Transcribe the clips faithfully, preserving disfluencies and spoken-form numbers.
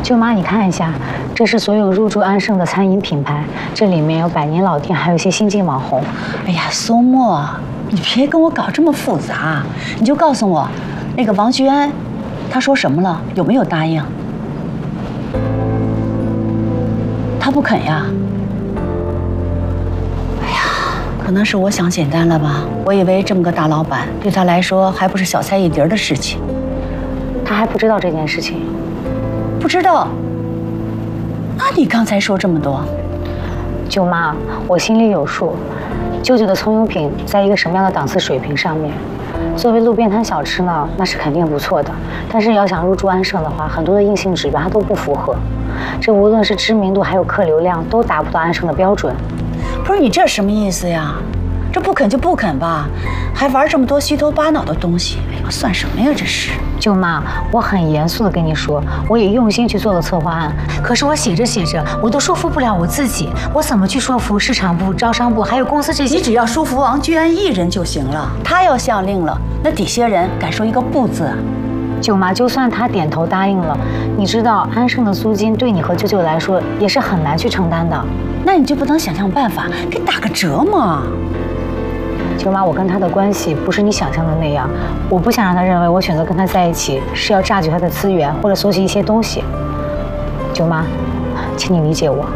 舅妈，你看一下，这是所有入驻安盛的餐饮品牌，这里面有百年老店，还有一些新晋网红。 哎呀，苏沫，你别跟我搞这么复杂，你就告诉我，那个王居安，他说什么了？有没有答应？他不肯呀。哎呀，可能是我想简单了吧？我以为这么个大老板，对他来说还不是小菜一碟的事情。 他还不知道这件事情。 不知道，那你刚才说这么多， 舅妈，我心里有数。舅舅的葱油饼在一个什么样的档次水平上面？作为路边摊小吃呢，那是肯定不错的。但是要想入驻安盛的话，很多的硬性指标它都不符合。这无论是知名度还有客流量，都达不到安盛的标准。 不是你这什么意思呀？这不肯就不肯吧，还玩这么多虚头巴脑的东西，哎呦，算什么呀？这是。 舅妈，我很严肃的跟你说，我也用心去做了策划案，可是我写着写着，我都说服不了我自己，我怎么去说服市场部、招商部还有公司这些？ 你只要说服王居安一人就行了，他要下令了，那底下人敢说一个不字啊？ 舅妈，就算他点头答应了，你知道安盛的租金对你和舅舅来说也是很难去承担的， 那你就不能想想办法给打个折吗？ 舅妈，我跟他的关系不是你想象的那样，我不想让他认为我选择跟他在一起是要榨取他的资源或者索取一些东西。舅妈，请你理解我。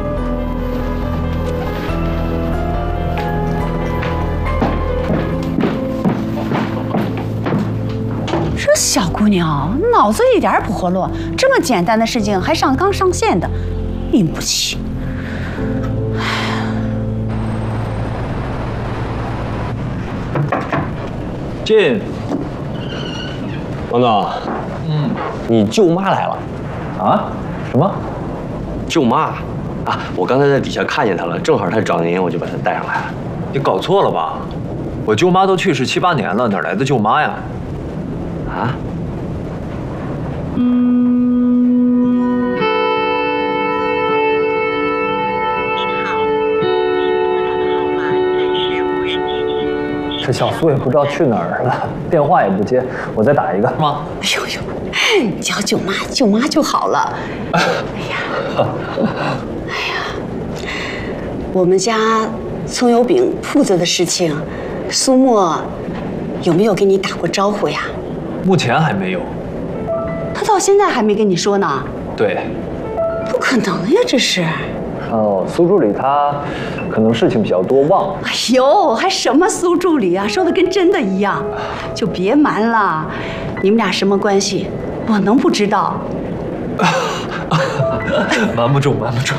这小姑娘脑子一点也不活络，这么简单的事情还上纲上线的，运不起。 进，王总，嗯，你舅妈来了， 啊？什么？ 舅妈啊！我刚才在底下看见她了，正好她找您，我就把她带上来了。 你搞错了吧？我舅妈都去世七八年了，哪来的舅妈呀？ 啊？ 这小苏也不知道去哪儿了，电话也不接，我再打一个吗？ 哎呦呦，你叫舅妈，舅妈就好了。哎呀，哎呀，我们家葱油饼铺子的事情，苏沫有没有给你打过招呼呀？ 目前还没有。 他到现在还没跟你说呢？ 对。 不可能呀，这是。 哦，苏助理他可能事情比较多，忘了。 哎呦，还什么苏助理啊，说的跟真的一样，就别瞒了。你们俩什么关系？我能不知道？ 瞒不住，瞒不住。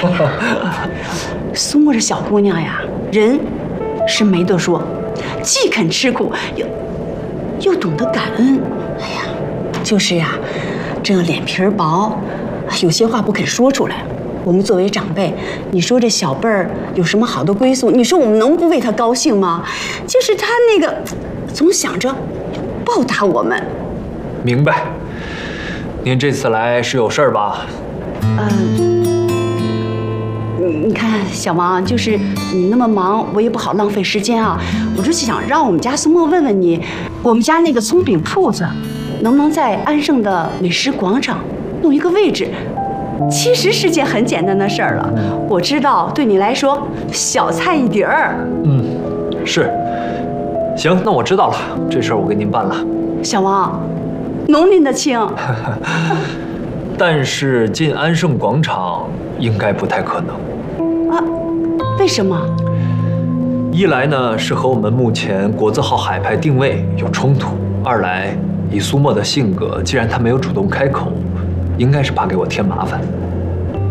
苏沫这小姑娘呀，人是没得说，既肯吃苦，又又懂得感恩。哎呀，就是呀，这脸皮薄，有些话不肯说出来。 我们作为长辈，你说这小辈儿有什么好的归宿？你说我们能不为他高兴吗？就是他那个，总想着报答我们。 明白。您这次来是有事儿吧？ 嗯，你你看，小王，就是你那么忙，我也不好浪费时间啊。我就是想让我们家苏沫问问你，我们家那个葱饼铺子，能不能在安盛的美食广场弄一个位置？ 其实是件很简单的事儿了，我知道对你来说小菜一碟儿。 嗯，是。行，那我知道了，这事儿我给您办了。 小王，农民的情。 但是进安盛广场应该不太可能。 啊？为什么？ 一来呢是和我们目前国字号海派定位有冲突；二来以苏沫的性格，既然她没有主动开口。 应该是怕给我添麻烦。